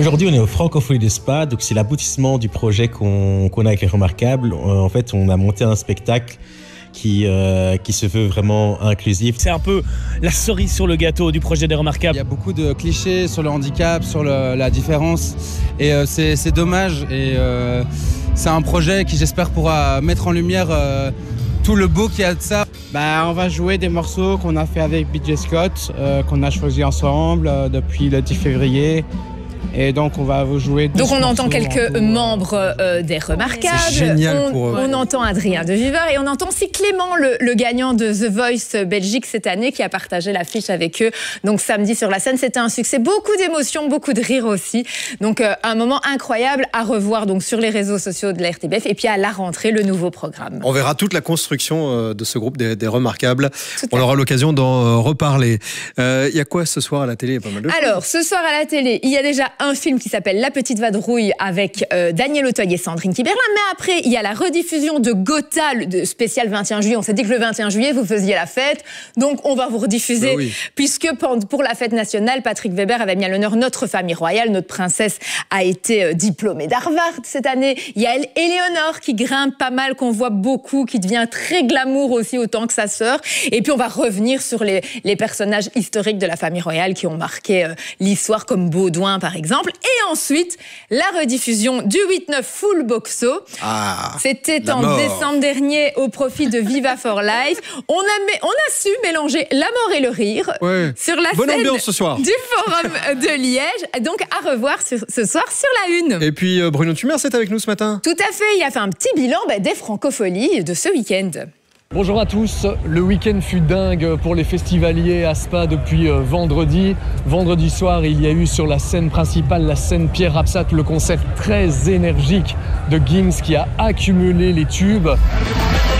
Aujourd'hui, on est au Francophonie de Spa, donc c'est l'aboutissement du projet qu'on a avec les Remarquables. En fait, on a monté un spectacle qui se veut vraiment inclusif. C'est un peu la cerise sur le gâteau du projet des Remarquables. Il y a beaucoup de clichés sur le handicap, sur la différence, et c'est dommage. Et c'est un projet qui, j'espère, pourra mettre en lumière tout le beau qu'il y a de ça. On va jouer des morceaux qu'on a fait avec BJ Scott, qu'on a choisi ensemble depuis le 10 février. Et donc on va vous jouer. Donc on entend quelques membres des Remarquables. C'est génial on entend Adrien de Viver et on entend aussi Clément, le gagnant de The Voice Belgique cette année, qui a partagé l'affiche avec eux. Donc samedi sur la scène, c'était un succès, beaucoup d'émotions, beaucoup de rire aussi. Donc un moment incroyable à revoir donc sur les réseaux sociaux de la RTBF et puis à la rentrée le nouveau programme. On verra toute la construction de ce groupe des Remarquables. On aura l'occasion d'en reparler. Il y a quoi ce soir à la télé? Il y a pas mal de choses. Alors ce soir à la télé, il y a déjà un film qui s'appelle La Petite Vadrouille avec Daniel Auteuil et Sandrine Kiberlin. Mais après, il y a la rediffusion de Gotha, le spécial 21 juillet. On s'est dit que le 21 juillet, vous faisiez la fête. Donc, on va vous rediffuser. Puisque pour la fête nationale, Patrick Weber avait mis à l'honneur notre famille royale. Notre princesse a été diplômée d'Harvard cette année. Il y a Éléonore qui grimpe pas mal, qu'on voit beaucoup, qui devient très glamour aussi, autant que sa sœur. Et puis, on va revenir sur les personnages historiques de la famille royale qui ont marqué l'histoire, comme Baudouin, par exemple. Et ensuite, la rediffusion du 8-9 Full Boxo. C'était en décembre dernier au profit de Viva for Life. On a su mélanger la mort et le rire sur la scène ambiance ce soir du Forum de Liège. Donc à revoir ce soir sur la Une. Et puis Bruno Tumers est avec nous ce matin. Tout à fait, il a fait un petit bilan des francopholies de ce week-end. Bonjour à tous, le week-end fut dingue pour les festivaliers à Spa depuis vendredi. Vendredi soir, il y a eu sur la scène principale, la scène Pierre Rapsat, le concert très énergique de Gims qui a accumulé les tubes.